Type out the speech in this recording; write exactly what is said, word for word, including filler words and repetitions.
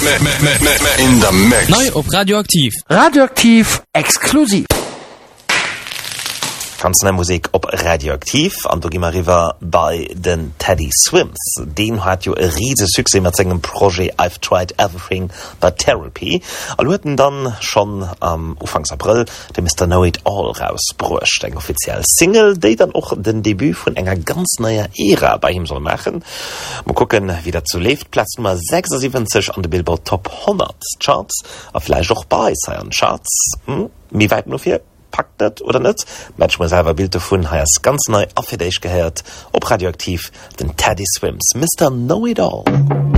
In the mix. Neu op Radioaktiv. Radioaktiv exklusiv. Kanzler Musik op Radioaktiv an du gimmer riwer bei den Teddy Swims. Den hat jo e riese Suse mat segem Projekt I've Tried Everything but Therapy. All hueten dann schon am um, Ufangs April de Mister Know It All rausbrucht, eng offiziell Single, déi dann och den Debüt vun enger ganz neuer Ära bei ihm soll machen. Mo gucken, wie dat zu lebt. Platz Nummer sechsundsiebzig an de Billboard Top hundert Charts, a vielleicht auch bei seinen Charts. Hm? Wie weit nur vier? Packt net oder net? Manchmal selber Bilder vun heiers ganz neu afir deich gehört op Radioaktiv den Teddy Swims, Mister Know It All.